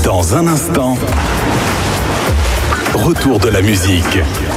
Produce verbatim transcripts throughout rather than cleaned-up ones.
Dans un instant, retour de la musique.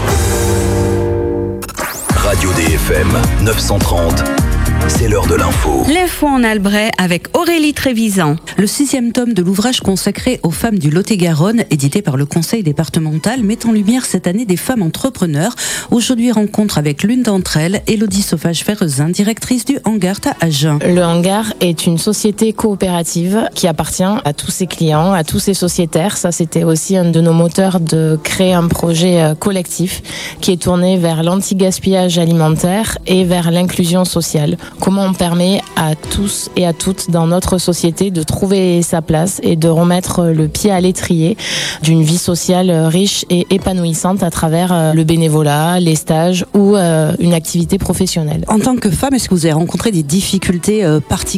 Radio D F M neuf cent trente, c'est l'heure de l'info. L'info en Albret avec Aurélie Trévisan. Le sixième tome de l'ouvrage consacré aux femmes du Lot-et-Garonne, édité par le Conseil départemental, met en lumière cette année des femmes entrepreneurs. Aujourd'hui, rencontre avec l'une d'entre elles, Élodie Sauvage-Ferrezin, directrice du Hangar à Agen. Le Hangar est une société coopérative qui appartient à tous ses clients, à tous ses sociétaires. Ça, c'était aussi un de nos moteurs de créer un projet collectif qui est tourné vers l'anti-gaspillage alimentaire et vers l'inclusion sociale. Comment on permet à tous et à toutes dans notre société de trouver sa place et de remettre le pied à l'étrier d'une vie sociale riche et épanouissante à travers le bénévolat, les stages ou une activité professionnelle. En tant que femme, est-ce que vous avez rencontré des difficultés particulières ?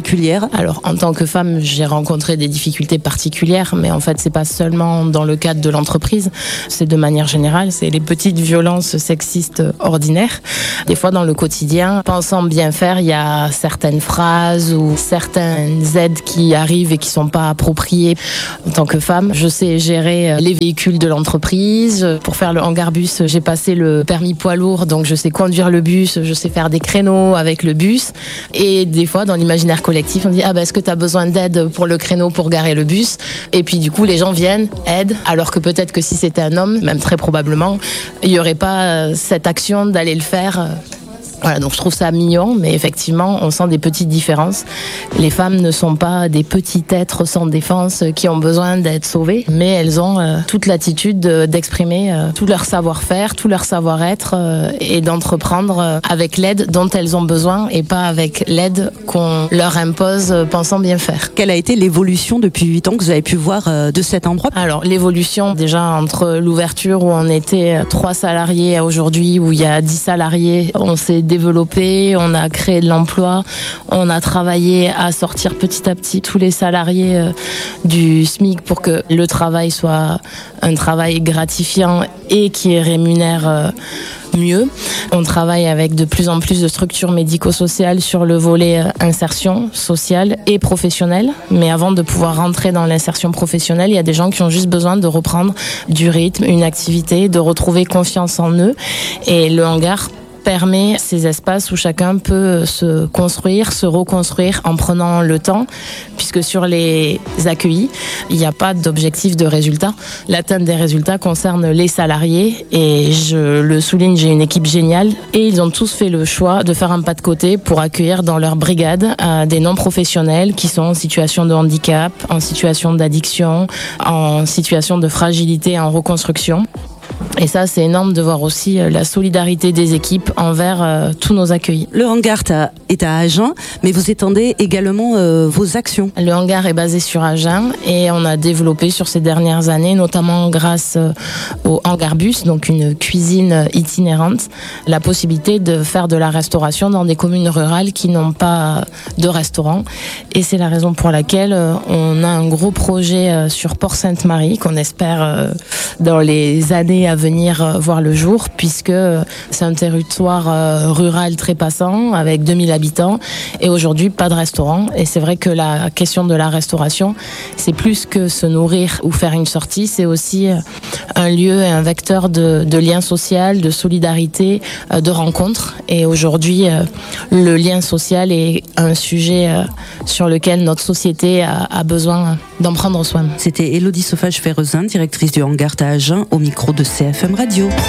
Alors, en tant que femme, j'ai rencontré des difficultés particulières, mais en fait, c'est pas seulement dans le cadre de l'entreprise, c'est de manière générale, c'est les petites violences sexistes ordinaires. Des fois, dans le quotidien, pensant bien faire, il y a certaines phrases ou certaines aides qui arrivent et qui sont pas appropriées. En tant que femme, je sais gérer les véhicules de l'entreprise. Pour faire le hangar bus, j'ai passé le permis poids lourd, donc je sais conduire le bus, je sais faire des créneaux avec le bus. Et des fois, dans l'imaginaire collectif, on dit ah ben est-ce que tu as besoin d'aide pour le créneau pour garer le bus ? Et puis du coup, les gens viennent, aident, alors que peut-être que si c'était un homme, même très probablement, il y aurait pas cette action d'aller le faire. Voilà, donc je trouve ça mignon, mais effectivement, on sent des petites différences. Les femmes ne sont pas des petits êtres sans défense qui ont besoin d'être sauvés, mais elles ont euh, toute l'attitude d'exprimer euh, tout leur savoir-faire, tout leur savoir-être euh, et d'entreprendre euh, avec l'aide dont elles ont besoin et pas avec l'aide qu'on leur impose euh, pensant bien faire. Quelle a été l'évolution depuis huit ans que vous avez pu voir euh, de cet endroit ? Alors, l'évolution, déjà, entre l'ouverture où on était trois salariés à aujourd'hui où il y a dix salariés, on s'est développé, on a créé de l'emploi, on a travaillé à sortir petit à petit tous les salariés euh, du SMIC pour que le travail soit un travail gratifiant et qui rémunère euh, mieux. On travaille avec de plus en plus de structures médico-sociales sur le volet insertion sociale et professionnelle. Mais avant de pouvoir rentrer dans l'insertion professionnelle, il y a des gens qui ont juste besoin de reprendre du rythme, une activité, de retrouver confiance en eux. Et le hangar permet ces espaces où chacun peut se construire, se reconstruire en prenant le temps, puisque sur les accueillis, il n'y a pas d'objectif de résultat. L'atteinte des résultats concerne les salariés et je le souligne, j'ai une équipe géniale et ils ont tous fait le choix de faire un pas de côté pour accueillir dans leur brigade euh, des non-professionnels qui sont en situation de handicap, en situation d'addiction, en situation de fragilité, en reconstruction. Et ça, c'est énorme de voir aussi la solidarité des équipes envers euh, tous nos accueillis. Le hangar est à Agen, mais vous étendez également euh, vos actions. Le hangar est basé sur Agen et on a développé sur ces dernières années, notamment grâce euh, au hangar bus, donc une cuisine itinérante, la possibilité de faire de la restauration dans des communes rurales qui n'ont pas de restaurant. Et c'est la raison pour laquelle euh, on a un gros projet euh, sur Port-Sainte-Marie qu'on espère euh, dans les années à venir voir le jour, puisque c'est un territoire rural très passant avec deux mille habitants et aujourd'hui pas de restaurant. Et c'est vrai que la question de la restauration, c'est plus que se nourrir ou faire une sortie, c'est aussi un lieu et un vecteur de, de lien social, de solidarité, de rencontre. Et aujourd'hui, le lien social est un sujet sur lequel notre société a, a besoin d'en prendre soin. C'était Élodie Sauvage-Ferrezin, directrice du hangar à Agen, au micro de C F M Radio.